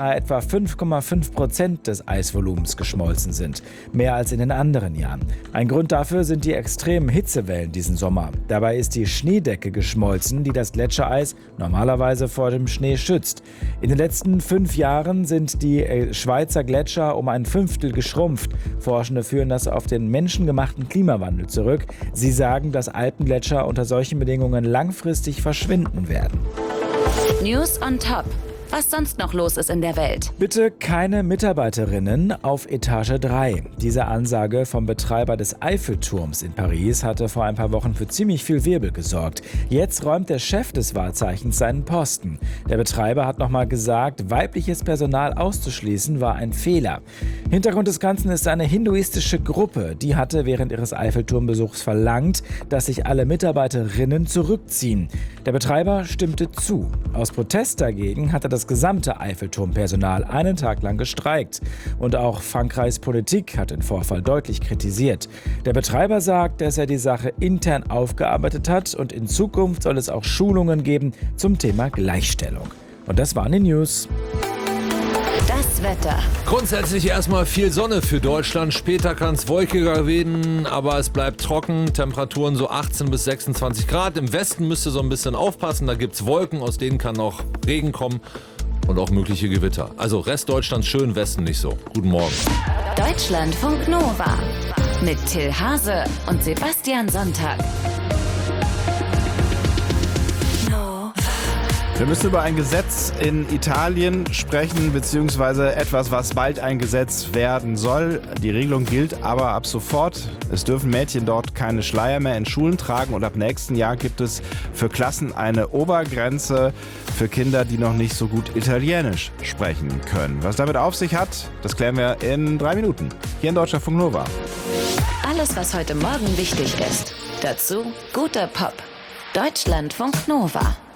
etwa 5,5% des Eisvolumens geschmolzen sind, mehr als in den anderen Jahren. Ein Grund dafür sind die extremen Hitzewellen diesen Sommer. Dabei ist die Schneedecke geschmolzen, die das Gletschereis normalerweise vor dem Schnee schützt. In den letzten 5 Jahren sind die Schweizer Gletscher um ein Fünftel geschrumpft. Forschende führen das auf den menschengemachten Klimawandel zurück. Sie sagen, dass Alpengletscher unter solchen Bedingungen langfristig verschwinden werden. News on Top. Was sonst noch los ist in der Welt. Bitte keine Mitarbeiterinnen auf Etage 3. Diese Ansage vom Betreiber des Eiffelturms in Paris hatte vor ein paar Wochen für ziemlich viel Wirbel gesorgt. Jetzt räumt der Chef des Wahrzeichens seinen Posten. Der Betreiber hat nochmal gesagt, weibliches Personal auszuschließen war ein Fehler. Hintergrund des Ganzen ist eine hinduistische Gruppe. Die hatte während ihres Eiffelturmbesuchs verlangt, dass sich alle Mitarbeiterinnen zurückziehen. Der Betreiber stimmte zu. Aus Protest dagegen hatte das gesamte Eiffelturmpersonal einen Tag lang gestreikt. Und auch Frankreichs Politik hat den Vorfall deutlich kritisiert. Der Betreiber sagt, dass er die Sache intern aufgearbeitet hat und in Zukunft soll es auch Schulungen geben zum Thema Gleichstellung. Und das waren die News. Das Wetter. Grundsätzlich erstmal viel Sonne für Deutschland. Später kann es wolkiger werden, aber es bleibt trocken. Temperaturen so 18 bis 26 Grad. Im Westen müsst ihr so ein bisschen aufpassen. Da gibt es Wolken, aus denen kann auch Regen kommen und auch mögliche Gewitter. Also Rest Deutschlands schön, Westen nicht so. Guten Morgen. Deutschlandfunk Nova mit Till Hase und Sebastian Sonntag. Wir müssen über ein Gesetz in Italien sprechen, beziehungsweise etwas, was bald ein Gesetz werden soll. Die Regelung gilt aber ab sofort. Es dürfen Mädchen dort keine Schleier mehr in Schulen tragen und ab nächsten Jahr gibt es für Klassen eine Obergrenze für Kinder, die noch nicht so gut Italienisch sprechen können. Was damit auf sich hat, das klären wir in 3 Minuten. Hier in Deutschlandfunk Nova. Alles, was heute Morgen wichtig ist. Dazu guter Pop. Deutschlandfunk Nova.